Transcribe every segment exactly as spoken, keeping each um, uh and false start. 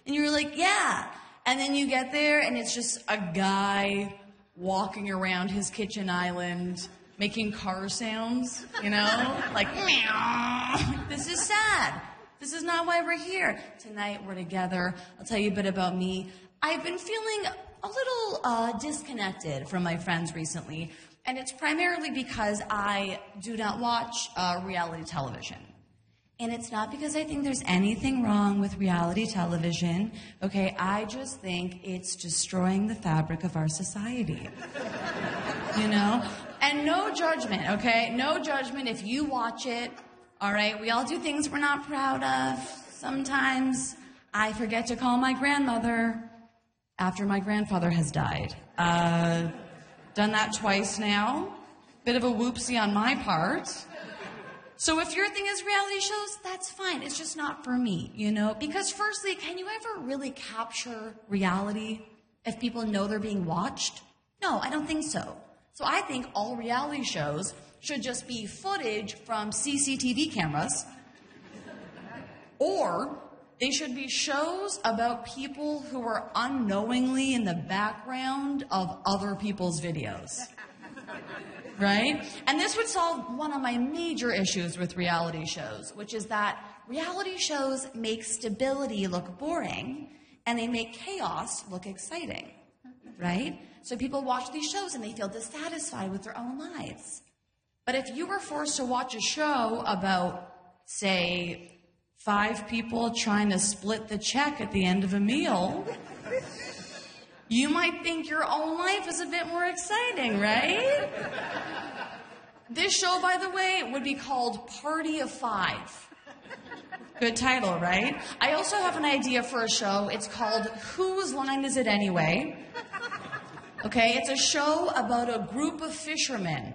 And you were like, yeah. And then you get there and it's just a guy walking around his kitchen island making car sounds, you know? Like, meow. This is sad. This is not why we're here. Tonight we're together. I'll tell you a bit about me. I've been feeling a little uh, disconnected from my friends recently, and it's primarily because I do not watch uh, reality television. And it's not because I think there's anything wrong with reality television, okay? I just think it's destroying the fabric of our society, you know? And no judgment, okay? No judgment if you watch it, all right? We all do things we're not proud of. Sometimes I forget to call my grandmother after my grandfather has died. Uh, done that twice now. Bit of a whoopsie on my part. So if your thing is reality shows, that's fine. It's just not for me, you know? Because firstly, can you ever really capture reality if people know they're being watched? No, I don't think so. So I think all reality shows should just be footage from C C T V cameras, or they should be shows about people who are unknowingly in the background of other people's videos. Right? And this would solve one of my major issues with reality shows, which is that reality shows make stability look boring and they make chaos look exciting. Right? So people watch these shows and they feel dissatisfied with their own lives. But if you were forced to watch a show about, say, five people trying to split the check at the end of a meal, you might think your own life is a bit more exciting, right? This show, by the way, would be called Party of Five. Good title, right? I also have an idea for a show. It's called Whose Line Is It Anyway? Okay, it's a show about a group of fishermen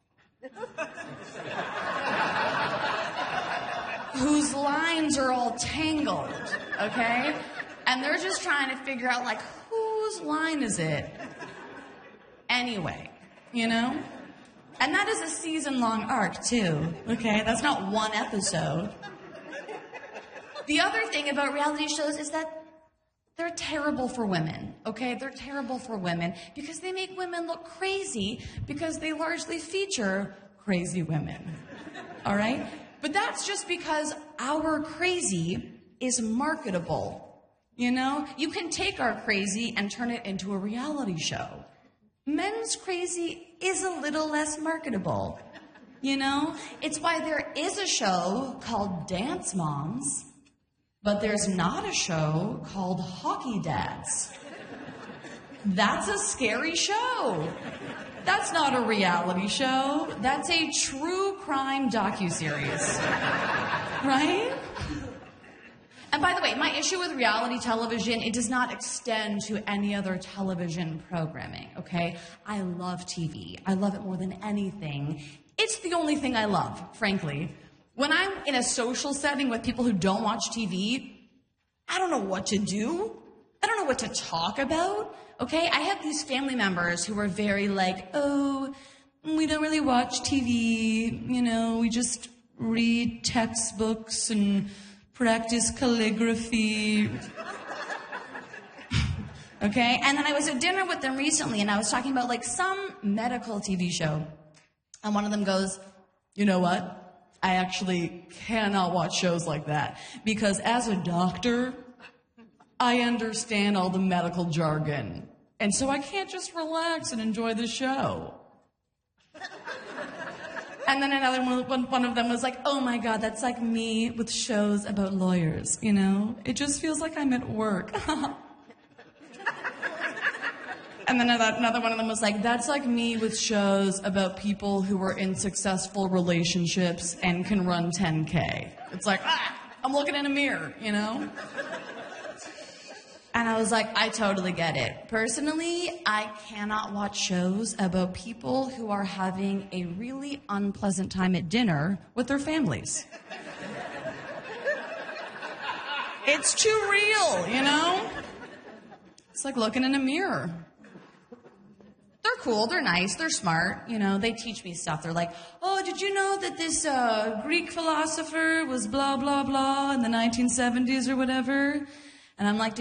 whose lines are all tangled, okay? And they're just trying to figure out, like, whose line is it anyway, you know? And that is a season-long arc, too, okay? That's not one episode. The other thing about reality shows is that they're terrible for women, okay? They're terrible for women because they make women look crazy because they largely feature crazy women, all right? But that's just because our crazy is marketable, you know? You can take our crazy and turn it into a reality show. Men's crazy is a little less marketable, you know? It's why there is a show called Dance Moms, but there's not a show called Hockey Dads. That's a scary show. That's not a reality show. That's a true crime docuseries. Right? And by the way, my issue with reality television, it does not extend to any other television programming, okay? I love T V. I love it more than anything. It's the only thing I love, frankly. When I'm in a social setting with people who don't watch T V, I don't know what to do. I don't know what to talk about, okay? I have these family members who are very like, oh, we don't really watch T V, you know, we just read textbooks and practice calligraphy. Okay? And then I was at dinner with them recently and I was talking about like some medical T V show. And one of them goes, you know what? I actually cannot watch shows like that because as a doctor, I understand all the medical jargon. And so I can't just relax and enjoy the show. And then another one, one of them was like, oh my God, that's like me with shows about lawyers, you know? It just feels like I'm at work. And then another one of them was like, that's like me with shows about people who are in successful relationships and can run ten K. It's like, ah, I'm looking in a mirror, you know? And I was like, I totally get it. Personally, I cannot watch shows about people who are having a really unpleasant time at dinner with their families. It's too real, you know? It's like looking in a mirror. They're cool, they're nice, they're smart, you know, they teach me stuff. They're like, oh, did you know that this uh, Greek philosopher was blah, blah, blah in the nineteen seventies or whatever? And I'm like,